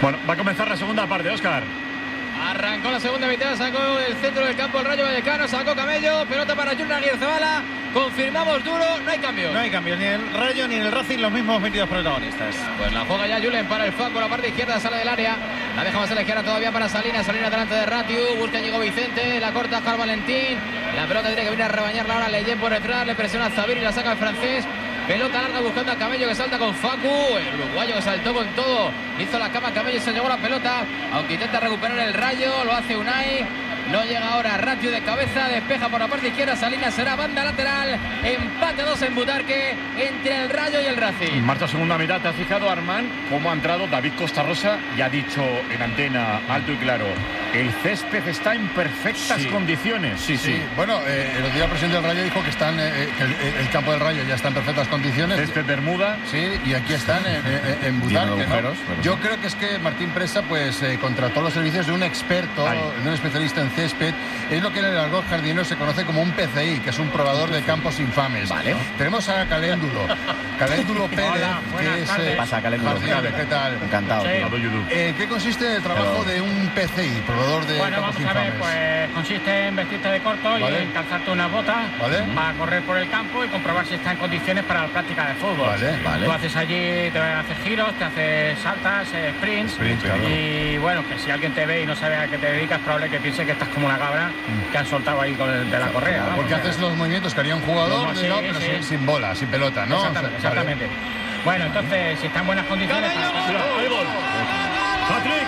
Bueno, va a comenzar la segunda parte, Óscar. Arrancó la segunda mitad, sacó el centro del campo el Rayo Vallecano, sacó Camello, pelota para Julen Arrizabalaga. Confirmamos duro, no hay cambio. No hay cambio, ni en el Rayo ni en el Racing, los mismos 22 protagonistas. Pues la juega ya Julen para el Facu, la parte izquierda, sale del área. La deja más a la izquierda todavía para Salinas. Salinas delante de Ratiu, busca Íñigo Vicente, la corta Jar Valentín. La pelota tiene que venir a rebañarla ahora Leyen por detrás, le presiona a Zabir y la saca el francés. Pelota larga buscando a Camello que salta con Facu. El uruguayo que saltó con todo. Hizo la cama Camello y se llevó la pelota. Aunque intenta recuperar el Rayo, lo hace Unai. No llega ahora Ratiu de cabeza, despeja por la parte izquierda. Salinas será banda lateral. Empate a 2 en Butarque entre el Rayo y el Racing. Marcha segunda mitad. ¿Te has fijado, Armán, cómo ha entrado David Costa Rosa y ha dicho en antena alto y claro: el césped está en perfectas condiciones? Sí. Bueno, el otro día el presidente del Rayo dijo que están que el campo del Rayo ya está en perfectas condiciones. Césped Bermuda. Sí, y aquí están en Butarque, ¿no? Yo creo que es que Martín Presa pues contrató los servicios de un experto, de un especialista en césped. Es lo que en el argot jardinero se conoce como un PCI, que es un probador de campos infames. Vale. Tenemos a Caléndulo Pérez. Hola, buenas tardes. ¿Qué pasa, Caléndulo? ¿Qué tal? Encantado. ¿En qué consiste el trabajo de un PCI, probador de Bueno, campos vamos a ver, infames? pues consiste en vestirte de corto Vale. y en calzarte unas botas para correr por el campo y comprobar si está en condiciones para la práctica de fútbol. Vale. Tú haces allí, te haces giros, te haces saltas, sprints. Claro. Y bueno, que si alguien te ve y no sabe a qué te dedicas, es probable que piense que estás como una cabra que han soltado ahí de la correa. ¿no? Porque haces los movimientos que haría un jugador, Sí, digamos, pero sí. sin bola, sin pelota, ¿no? Exactamente. Bueno, entonces, si está en buenas condiciones... Hay gol. Patrick.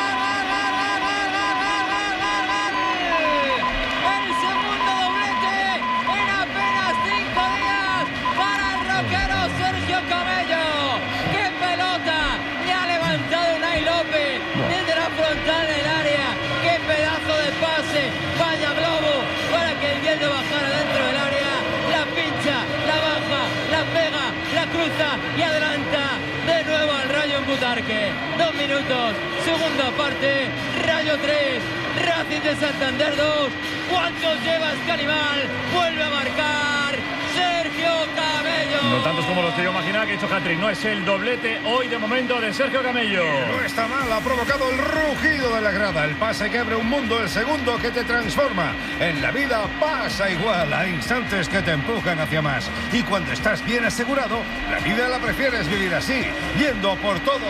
El segundo doblete en apenas 5 días para el roquero Sergio Camello. ¡Qué pelota! Le ha levantado Unai López desde la frontal del área. ¡Qué pedazo de pase! Vaya globo para que el Bieldo bajara dentro del área. La pincha, la baja, la pega, la cruza y adelanta de nuevo al Rayo en Butarque. 2 minutos, segunda parte, Rayo 3, Racing de Santander 2. ¿Cuántos lleva este animal? Vuelve a marcar Sergio Camello. No tantos como los que yo imaginaba que ha hecho hat-trick. No es el doblete hoy de momento de Sergio Camello. No está mal, ha provocado el rugido de la grada, el pase que abre un mundo, el segundo que te transforma. En la vida pasa igual, hay instantes que te empujan hacia más. Y cuando estás bien asegurado, la vida la prefieres vivir así, yendo por todo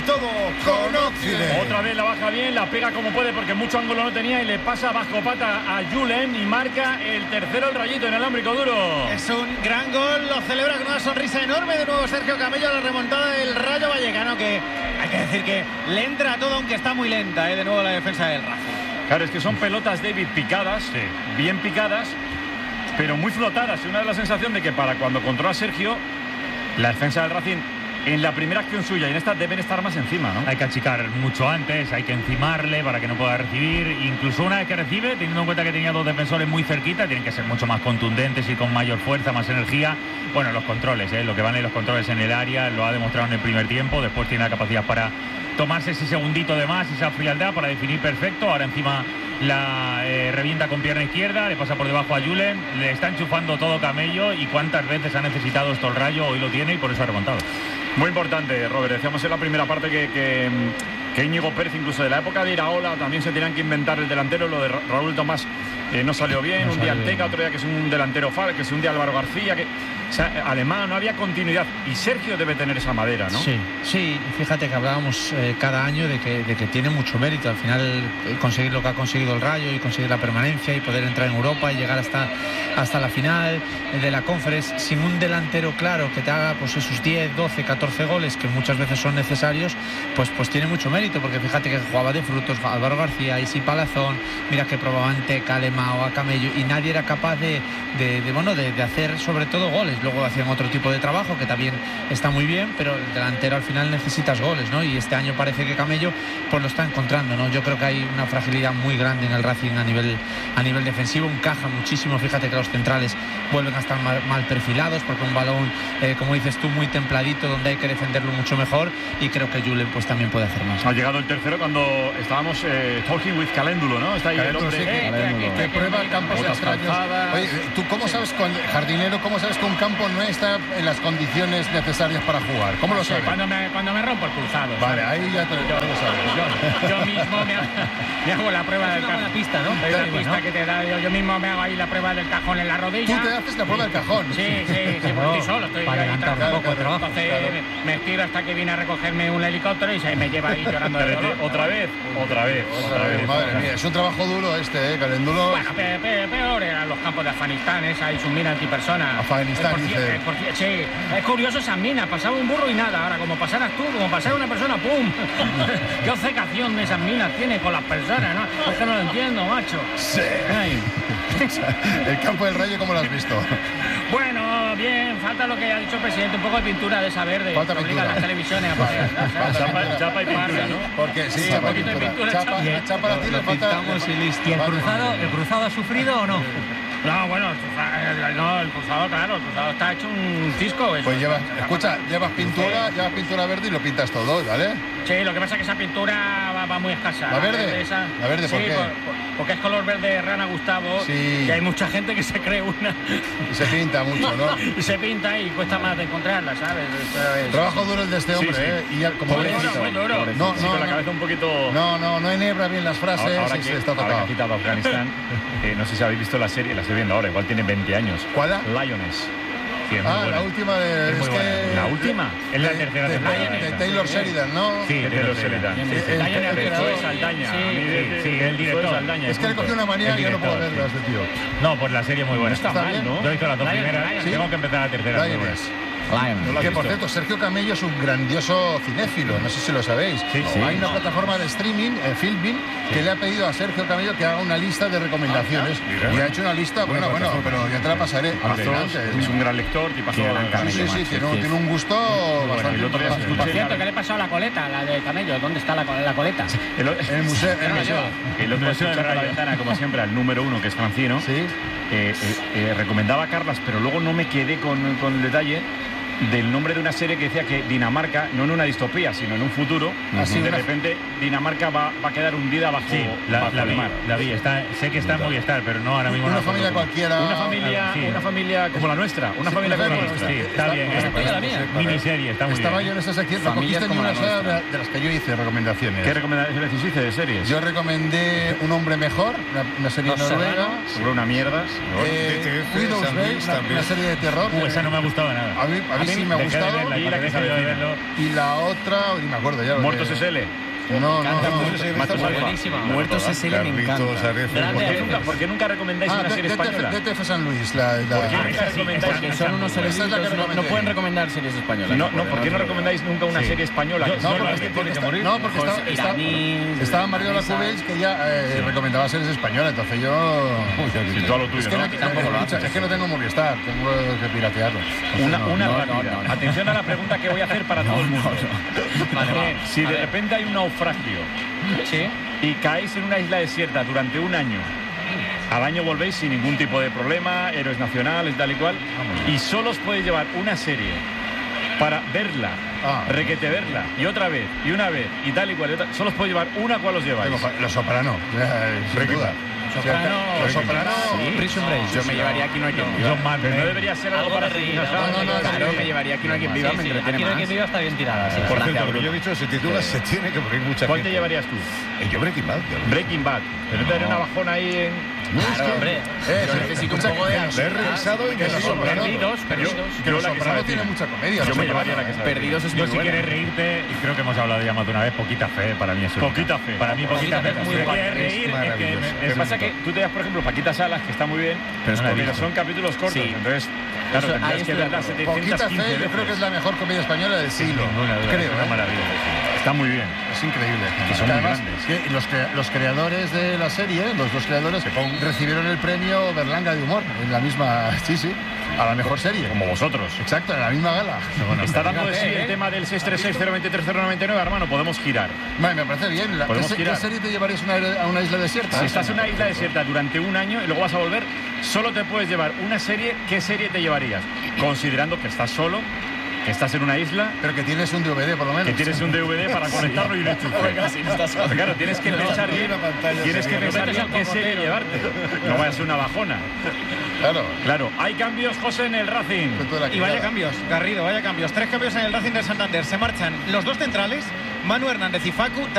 con Occident. Otra vez la baja bien, la pega como puede porque mucho ángulo no tenía y le pasa bajo pata a Julen y marca el tercero el Rayito en el alámbrico duro. Es un gran gol, lo celebra con una sonrisa enorme de nuevo Sergio Camello a la remontada del Rayo Vallecano, que hay que decir que le entra todo, aunque está muy lenta, de nuevo la defensa del Racing. Claro, es que son pelotas, David, picadas, bien picadas, pero muy flotadas. Una de la sensación de que para cuando controla Sergio, la defensa del Racing, en la primera acción suya y en esta deben estar más encima, ¿no? Hay que achicar mucho antes, hay que encimarle para que no pueda recibir. Incluso una vez que recibe, teniendo en cuenta que tenía 2 defensores muy cerquita, tienen que ser mucho más contundentes y con mayor fuerza, más energía. Bueno, los controles, lo que valen los controles en el área, lo ha demostrado en el primer tiempo. Después tiene la capacidad para tomarse ese segundito de más, esa frialdad para definir perfecto. Ahora encima la revienta con pierna izquierda, le pasa por debajo a Julen, le está enchufando todo Camello. Y cuántas veces ha necesitado esto el Rayo, hoy lo tiene y por eso ha remontado. Muy importante, Robert. Decíamos en la primera parte que Íñigo Pérez, incluso de la época de Iraola, también se tenían que inventar el delantero. Lo de Raúl Tomás no salió bien. Un día Alteca, otro día que es un delantero Fal, que es un día Álvaro García, que o sea, alemán, no había continuidad. Y Sergio debe tener esa madera, ¿no? Sí, fíjate que hablábamos cada año de que tiene mucho mérito. Al final conseguir lo que ha conseguido el Rayo y conseguir la permanencia y poder entrar en Europa y llegar hasta la final de la Conference sin un delantero claro que te haga pues esos 10, 12, 14 goles que muchas veces son necesarios, pues tiene mucho mérito, porque fíjate que jugaba de frutos Álvaro García, Isi Palazón, mira que probaban Teca, Alemão, a Camello, y nadie era capaz de hacer sobre todo goles. Luego hacían otro tipo de trabajo que también está muy bien, pero el delantero al final necesitas goles, ¿no? Y este año parece que Camello pues lo está encontrando, ¿no? Yo creo que hay una fragilidad muy grande en el Racing a nivel defensivo, encaja muchísimo. Fíjate que los centrales vuelven a estar mal perfilados, porque un balón, como dices tú, muy templadito, donde hay que defenderlo mucho mejor, y creo que Julen pues también puede hacer más. Ha llegado el tercero cuando estábamos talking with Caléndulo, ¿no? Está ahí el hombre que prueba campos extraños. Oye, ¿tú cómo sabes, jardinero, cómo sabes que un campo campo no está en las condiciones necesarias para jugar. ¿Cómo lo sabes? Cuando me rompo el cruzado. Vale, ahí ya te lo sabes. Yo mismo me hago la prueba del cajón. La pista, ¿no? Es la pista que te da. Yo mismo me hago ahí la prueba del cajón en la rodilla. Tú te haces la prueba del cajón. Sí, estoy solo. Estoy para ahí adelantar un poco el trabajo. Entonces me estiro hasta que viene a recogerme un helicóptero y se me lleva ahí llorando de dolor. Otra vez. Madre mía, es un trabajo duro Calendulo. Bueno, peor eran los campos de Afganistán, esa y sus minas antipersonas. Afganistán, dice. Sí, es curioso esas minas, pasaba un burro y nada. Ahora, como pasaras tú, como pasara una persona, ¡pum! ¿Qué obcecación de esas minas tiene con las personas, no? Es que no lo entiendo, macho. Sí. El campo del Rayo, ¿cómo lo has visto? Bueno, bien, falta lo que ha dicho el presidente, un poco de pintura de esa verde. Falta que obliga a las televisiones a poner. Chapa y pintura, ¿no? Porque sí, un chapa y poquito de pintura. pintura. Chapa a ti le falta. ¿Y el cruzado ha sufrido o no? No, bueno, el cruzado, claro, el cruzado está hecho un cisco. Pues llevas pintura verde y lo pintas todo, ¿vale? Sí, lo que pasa es que esa pintura va muy escasa. ¿La verde? ¿La verde por qué? Porque es color verde rana Gustavo. Sí. Y hay mucha gente que se cree una. Y se pinta mucho, ¿no? Y se pinta y cuesta más de encontrarla, ¿sabes? Trabajo duro el de este hombre, ¿eh? Y ya, como muy duro. No, con la cabeza un poquito. No enhebra bien las frases. Ahora y que se está tocado. ha quitado Afganistán, no sé si habéis visto la serie, la estoy viendo ahora, igual tiene 20 años. ¿Cuál? Lioness. Sí, es muy buena. La última de. Es muy buena. ¿La última? Es la tercera temporada. De Taylor Sheridan, ¿no? Sí, De Taylor Sheridan. Zoe Saldaña. Sí, el director. Saldaña. Es que le cogió una manía y yo no puedo verla, este tío. No, pues la serie es muy buena. Está mal, ¿no? Yo he visto las dos primeras. Tengo que empezar la tercera. Que por cierto, Sergio Camello es un grandioso cinéfilo, no sé si lo sabéis. Sí. Hay una plataforma de streaming, Filmin, que le ha pedido a Sergio Camello que haga una lista de recomendaciones. Y ha hecho una lista, bueno, pero ya te la pasaré. Es un gran lector, tipo Sí, tiene un gusto bastante. Por cierto, ¿qué le pasó a la coleta, la de Camello? ¿Dónde está la coleta? En el museo. El otro día por la ventana, como siempre, al número 1, que es Francino. Sí. Recomendaba a Carlas, pero luego no me quedé con el detalle del nombre de una serie que decía que Dinamarca, no en una distopía, sino en un futuro, de repente Dinamarca va a quedar hundida bajo, bajo el mar. La vi, sé que está en Movistar, pero no ahora mismo. Una familia cualquiera. Una familia como la nuestra. Una familia como la nuestra. Sí, está bien. Miniserie, está muy bien. Estaba yo en esa sección, recogiste en una de las que yo hice recomendaciones. ¿Qué recomendaciones hiciste de series? Yo recomendé Un hombre mejor, una serie noruega. Sobre una mierda. Widow's Bane, una serie de terror. Esa no me ha gustado nada. A mí sí me ha gustado. Y la otra, ni me acuerdo ya. Muertos SL. No. Muertos SL me encanta. ¿Por qué nunca recomendáis una serie española? DTF San Luis. ¿Por qué nunca recomendáis? Porque son unos elegidos, no pueden recomendar series españolas. No, ¿por qué no recomendáis nunca una serie española? No, porque estaba Mario Lacubells, que ya recomendaba series españolas, entonces yo... Si tú a lo tuyo, es que no tengo Movistar, tengo que piratearlo. Una rápida. Atención a la pregunta que voy a hacer para todo el mundo. Si de repente hay un naufragio y caéis en una isla desierta durante un año, al año volvéis sin ningún tipo de problema, héroes nacionales, tal y cual, y solo os podéis llevar una serie para verla, requete verla, y otra vez, y una vez, y tal y cual, solo os podéis llevar una, ¿cuál os lleváis? Los Soprano, sin duda. Los Soprano, Prison Break. Yo me llevaría Aquí no hay quien viva. Pero no debería ser algo para reír. Claro, me llevaría Aquí no hay quien viva, me entretiene Aquí no hay más. quien viva está bien tirada. Por cierto, lo que yo he dicho, se titula Se tiene que morir mucha gente. ¿Cuál te llevarías tú? Yo Breaking Bad. Breaking Bad. Pero te daría una bajona ahí en... Claro, hombre. Yo necesito un poco de Le he revisado y necesito... Perdidos. Que Los Soprano tiene mucha comedia. Yo me llevaría la que sabe. Perdidos es muy Yo si buena. quieres reírte, y creo que hemos hablado ya más de una vez, Poquita Fe, para mí es única. Poquita Fe. Para mí Poquita Fe es muy buena. Si quieres reír, es que Lo que pasa es que tú te das, por ejemplo, Paquita Salas, que está muy bien, pero son capítulos cortos, entonces, claro, tendrías que verla 715 Poquita Fe, veces. yo creo que es la mejor comedia española del siglo. Creo, una maravilla. Está muy bien. Es increíble. Que son muy Además, grandes. que los creadores de la serie, los dos creadores, recibieron el premio Berlanga de Humor en la misma, a la mejor serie. Como vosotros. Exacto, en la misma gala. Está dando de sí el tema del 636-023-099, hermano, podemos girar. Vale, me parece bien. ¿Qué serie te llevarías a una isla desierta? Si estás en una isla desierta durante un año y luego vas a volver, solo te puedes llevar una serie. ¿Qué serie te llevarías? Considerando que estás solo, que estás en una isla, pero que tienes un DVD por lo menos. Que tienes un DVD para conectarlo y lo enchufes. Claro, tienes que pensar bien qué serie llevarte. No vayas a ser una bajona. Claro, hay cambios, José, en el Racing. Y vaya cambios, Garrido, vaya cambios. 3 cambios en el Racing de Santander. Se marchan los 2 centrales, Manu Hernández y Facu.